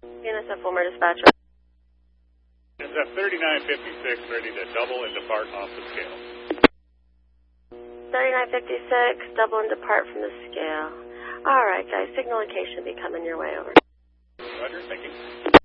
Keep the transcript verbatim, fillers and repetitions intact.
N S F Wilmer Dispatcher. N S F thirty-nine fifty-six ready to double and depart off the scale. thirty-nine fifty-six, double and depart from the scale. All right, guys, signal location will be coming your way over. Roger, thank you.